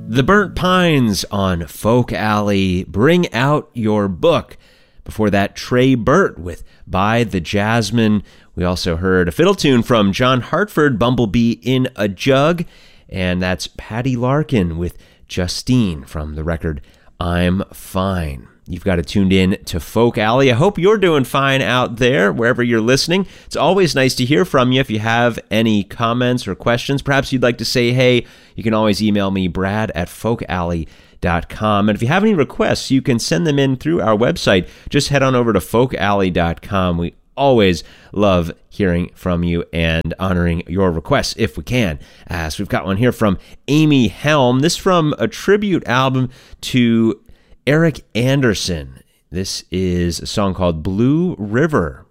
The Burnt Pines on Folk Alley. Bring out your book. Before that, Trey Burt with By the Jasmine. We also heard a fiddle tune from John Hartford, Bumblebee in a Jug. And that's Patty Larkin with Justine from the record I'm Fine. You've got it tuned in to Folk Alley. I hope you're doing fine out there, wherever you're listening. It's always nice to hear from you. If you have any comments or questions, perhaps you'd like to say hey, you can always email me, brad@folkalley.com. And if you have any requests, you can send them in through our website. Just head on over to folkalley.com. We always love hearing from you and honoring your requests if we can. So we've got one here from Amy Helm. This from a tribute album to Eric Anderson. This is a song called Blue River.